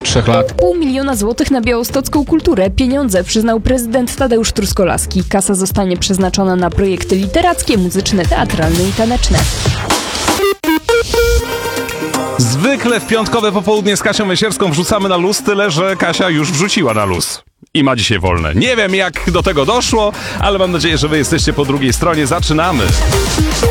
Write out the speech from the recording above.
3 lat. 500 000 złotych na białostocką kulturę. Pieniądze przyznał prezydent Tadeusz Truskolaski. Kasa zostanie przeznaczona na projekty literackie, muzyczne, teatralne i taneczne. Zwykle w piątkowe popołudnie z Kasią Mysierską wrzucamy na luz, tyle że Kasia już wrzuciła na luz. I ma dzisiaj wolne. Nie wiem, jak do tego doszło, ale mam nadzieję, że wy jesteście po drugiej stronie. Zaczynamy!